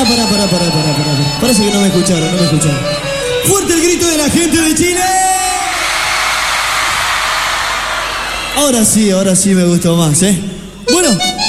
Parece que no me escucharon. ¡Fuerte el grito de la gente de Chile! Ahora sí me gustó más, ¿eh? Bueno.